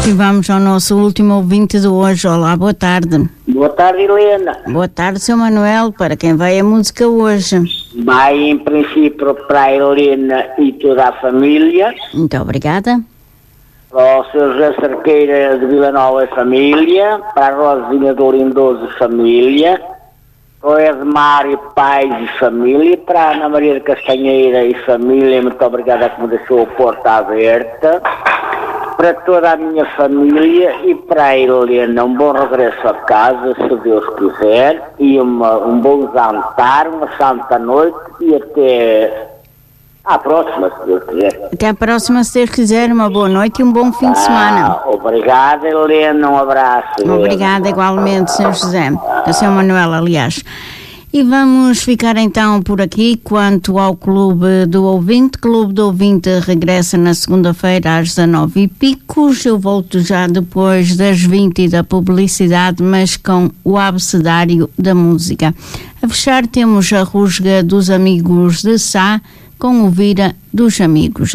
E vamos ao nosso último ouvinte de hoje. Olá, boa tarde. Boa tarde, Helena. Boa tarde, Sr. Manuel. Para quem vai a música hoje? Vai, em princípio, para a Helena e toda a família. Muito obrigada. Para o Sr. José Cerqueira de Vila Nova e família. Para a Rosinha do Lindoso e família. Para o Edmar e Pais e família. Para a Ana Maria de Castanheira e família. Muito obrigada que me deixou a porta aberta. Para toda a minha família e para a Helena, um bom regresso a casa, se Deus quiser, e um bom jantar, uma santa noite e até à próxima, se Deus quiser. Até à próxima, se Deus quiser. Uma boa noite e um bom fim de semana. Obrigada, Helena, um abraço. Obrigada igualmente, Sr. José. O Sr. Manuel, aliás. E vamos ficar então por aqui quanto ao Clube do Ouvinte. Clube do Ouvinte regressa na segunda-feira às 19h. Eu volto já depois das 20 da publicidade, mas com o abecedário da música. A fechar temos a Rusga dos Amigos de Sá com o Vira dos Amigos.